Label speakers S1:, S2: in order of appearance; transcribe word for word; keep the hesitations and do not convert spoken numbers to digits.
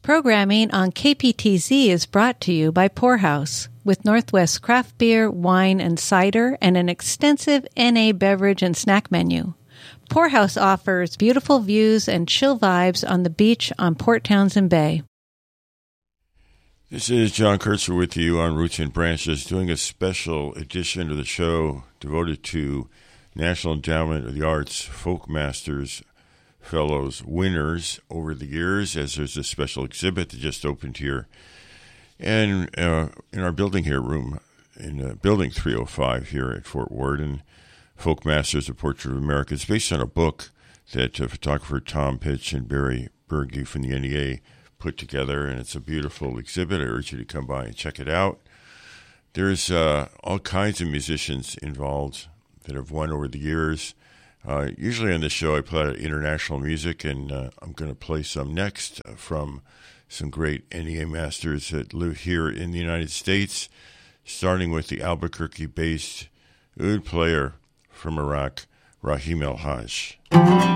S1: Programming on K P T Z is brought to you by Poorhouse, with Northwest craft beer, wine, and cider, and an extensive N A beverage and snack menu. Poorhouse offers beautiful views and chill vibes on the beach on Port Townsend Bay.
S2: This is John Kurtzer with you on Roots and Branches, doing a special edition of the show devoted to National Endowment of the Arts Folk Masters Fellows winners over the years, as there's a special exhibit that just opened here and uh, in our building here, room in uh, building three oh five here at Fort Worden. Folk Masters: A Portrait of America. It's based on a book that uh, photographer Tom Pitch and Barry Berge from the N E A put together, and it's a beautiful exhibit. I urge you to come by and check it out. There's uh, all kinds of musicians involved that have won over the years. Uh, usually on this show I play international music, and uh, I'm going to play some next uh, from some great N E A masters that live here in the United States, starting with the Albuquerque-based oud player from Iraq, Rahim El Hajj.